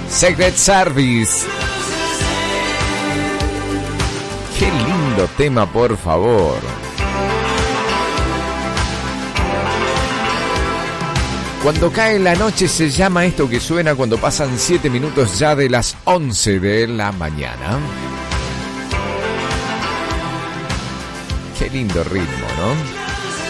Secret Service. Qué lindo tema, por favor. Cuando cae la noche se llama esto que suena cuando pasan 7 minutos ya de las 11 de la mañana. Qué lindo ritmo, ¿no?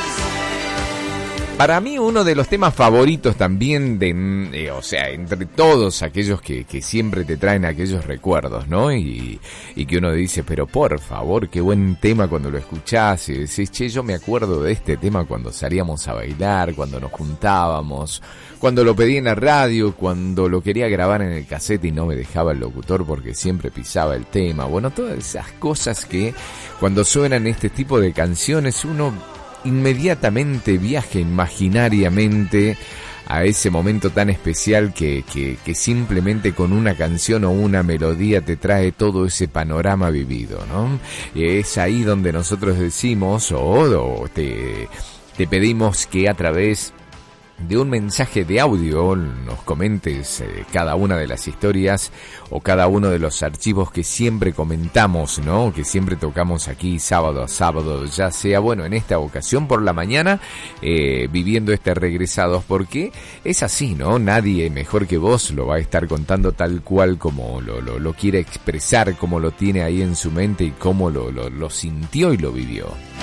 Para mí uno de los temas favoritos también o sea, entre todos aquellos que siempre te traen aquellos recuerdos, ¿no? Y que uno dice, pero por favor, qué buen tema cuando lo escuchás y decís, che, yo me acuerdo de este tema cuando salíamos a bailar, cuando nos juntábamos, cuando lo pedí en la radio, cuando lo quería grabar en el cassette y no me dejaba el locutor porque siempre pisaba el tema. Bueno, todas esas cosas que cuando suenan este tipo de canciones uno inmediatamente viaja imaginariamente a ese momento tan especial que simplemente con una canción o una melodía te trae todo ese panorama vivido, ¿no? Es ahí donde nosotros decimos o te pedimos que a través de un mensaje de audio nos comentes cada una de las historias o cada uno de los archivos que siempre comentamos, ¿no? Que siempre tocamos aquí sábado a sábado, ya sea, bueno, en esta ocasión por la mañana, viviendo regresados, porque es así, ¿no? Nadie mejor que vos lo va a estar contando tal cual como lo quiere expresar, como lo tiene ahí en su mente y cómo lo sintió y lo vivió.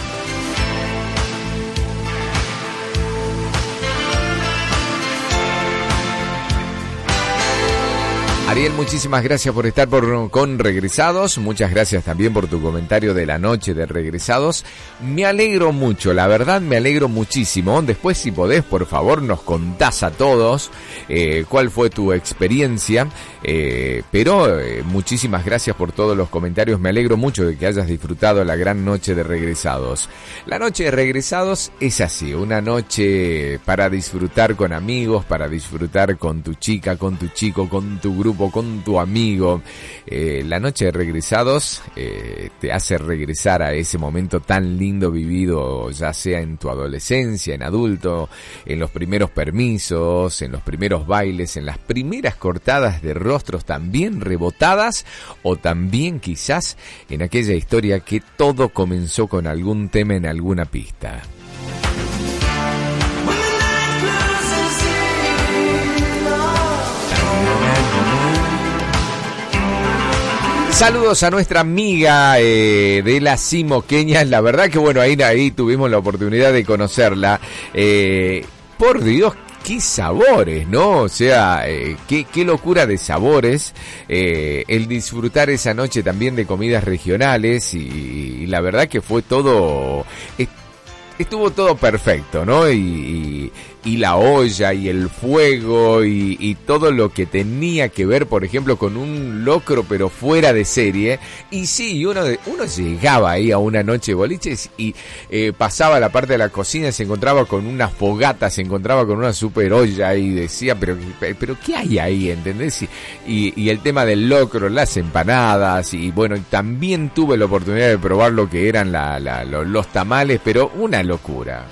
Ariel, muchísimas gracias por estar con Regresados, muchas gracias también por tu comentario de la noche de Regresados. Me alegro mucho, la verdad me alegro muchísimo. Después, si podés, por favor, nos contás a todos cuál fue tu experiencia, pero muchísimas gracias por todos los comentarios. Me alegro mucho de que hayas disfrutado la gran noche de Regresados. La noche de Regresados es así, una noche para disfrutar con amigos, para disfrutar con tu chica, con tu chico, con tu grupo, con tu amigo. La noche de Regresados te hace regresar a ese momento tan lindo vivido, ya sea en tu adolescencia, en adulto, en los primeros permisos, en los primeros bailes, en las primeras cortadas de rostros también rebotadas, o también quizás en aquella historia que todo comenzó con algún tema en alguna pista. Saludos a nuestra amiga de las Simoqueñas. La verdad que bueno, ahí tuvimos la oportunidad de conocerla. Por Dios, qué sabores, ¿no? O sea, qué locura de sabores. El disfrutar esa noche también de comidas regionales y la verdad que fue todo... Estuvo todo perfecto, ¿no? Y la olla y el fuego y todo lo que tenía que ver, por ejemplo, con un locro pero fuera de serie. Y sí, uno llegaba ahí a una noche de boliches y pasaba a la parte de la cocina y se encontraba con una fogata, se encontraba con una super olla y decía, pero ¿qué hay ahí? ¿Entendés? Y el tema del locro, las empanadas y bueno, también tuve la oportunidad de probar lo que eran los tamales, pero una locura.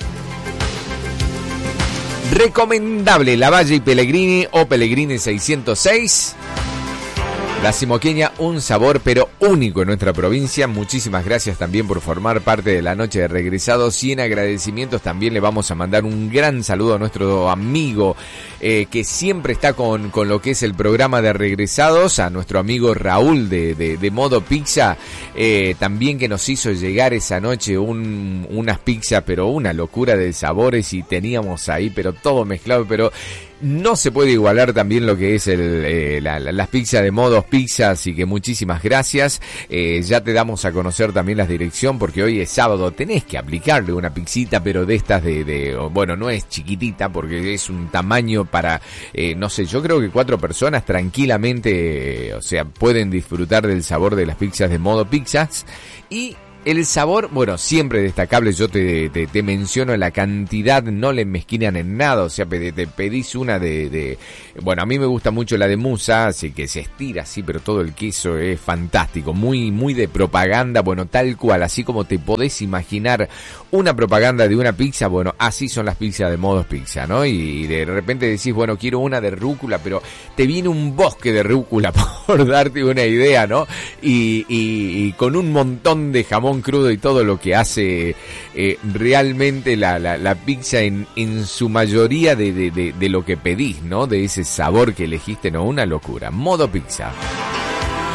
Recomendable Lavalle y Pellegrini o Pellegrini 606. La Simoqueña, un sabor pero único en nuestra provincia. Muchísimas gracias también por formar parte de la noche de Regresados y en agradecimientos también le vamos a mandar un gran saludo a nuestro amigo que siempre está con lo que es el programa de Regresados, a nuestro amigo Raúl de Modo Pizza, también que nos hizo llegar esa noche unas pizzas, pero una locura de sabores y teníamos ahí, pero todo mezclado, pero... No se puede igualar también lo que es las pizzas de Modos Pizza, así que muchísimas gracias. Ya te damos a conocer también la dirección porque hoy es sábado, tenés que aplicarle una pizzita, pero de estas bueno, no es chiquitita porque es un tamaño para, no sé, yo creo que 4 personas tranquilamente, o sea, pueden disfrutar del sabor de las pizzas de Modo Pizzas y... El sabor, bueno, siempre destacable, yo te menciono la cantidad, no le mezquinan en nada, o sea, te pedís una bueno, a mí me gusta mucho la de Musa, así que se estira así, pero todo el queso es fantástico, muy de propaganda, bueno, tal cual, así como te podés imaginar una propaganda de una pizza, bueno, así son las pizzas de Modos Pizza, ¿no? Y de repente decís, bueno, quiero una de rúcula, pero te viene un bosque de rúcula, por darte una idea, ¿no? Y con un montón de jamón crudo y todo lo que hace realmente la pizza en su mayoría de lo que pedís, ¿no? De ese sabor que elegiste, ¿no? Una locura. Modo Pizza.